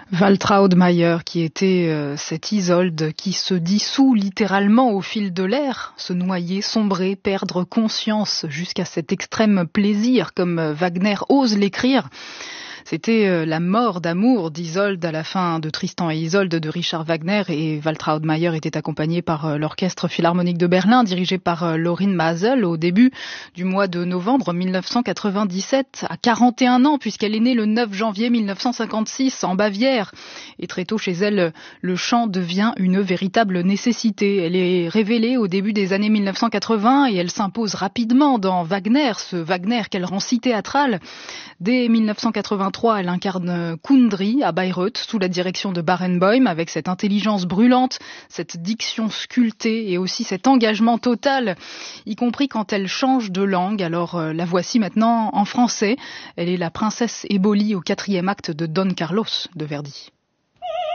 Waltraud Mayer, qui était cette Isolde qui se dissout littéralement au fil de l'air, se noyer, sombrer, perdre conscience jusqu'à cet extrême plaisir, comme Wagner ose l'écrire. C'était la mort d'amour d'Isolde à la fin de Tristan et Isolde de Richard Wagner, et Waltraud Mayer était accompagné par l'Orchestre Philharmonique de Berlin, dirigé par Lorin Maazel, au début du mois de novembre 1997, à 41 ans, puisqu'elle est née le 9 janvier 1956 en Bavière. Et très tôt chez elle, le chant devient une véritable nécessité. Elle est révélée au début des années 1980 et elle s'impose rapidement dans Wagner, ce Wagner qu'elle rend si théâtral. Dès 1983, elle incarne Kundry à Bayreuth, sous la direction de Barenboim, avec cette intelligence brûlante, cette diction sculptée et aussi cet engagement total, y compris quand elle change de langue. Alors la voici maintenant en français. Elle est la princesse Éboli au 4e acte de Don Carlos de Verdi.